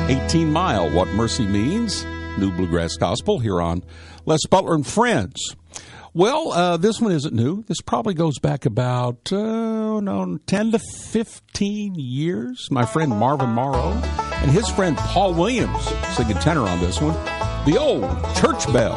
18 Mile, What Mercy Means, new bluegrass gospel here on Les Butler and Friends. Well, this one isn't new. This probably goes back about 10 to 15 years. My friend Marvin Morrow and his friend Paul Williams singing tenor on this one. The Old Church Bell.